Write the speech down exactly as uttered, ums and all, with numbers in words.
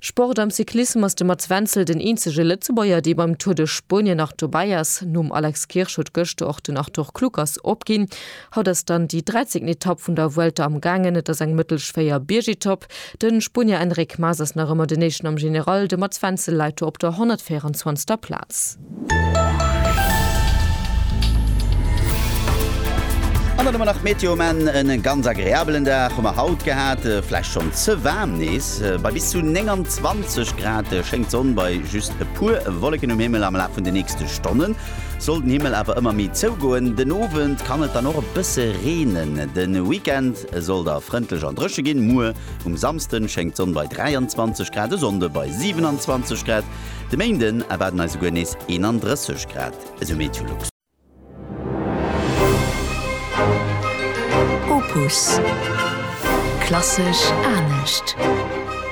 Sport am Cyklismus de Matzwenzel den einzige Litzebäuer, die beim Tour de Spanien nach Tobias num Alex Kirchhoff gestern auch den Arthur Klukas abgehen, hat es dann die dreißigste Etappe von der Vuelta am Gange, das ein mittelschwer Birgitop, den Spanier Enric Masas nach immer den nächsten am General, de Matzwenzel leitet auf der hundertvierundzwanzigsten Platz. An nach Meteomen en ganz agréablen Dach um Haut gehat, flläch schon ze warm nees. Bei bis zu zwanzig Grad schenkt Sonn bei just e pur Wolken um Himmel am La vun de nächste Stonnen. Soll den Himmel awer immer mi zougoen. Den Owen kann et dann noch e bisse renen. Den Weekend soll der frontlech an Drësche gin Mue. Um Samsten schenkt Sonn bei dreiundzwanzig Grad, de Sonde bei siebenundzwanzig Grad. De Mengden erwerden als gonees einunddreißig Grad. eso Meteorlux. Opus. Klassisch ernst.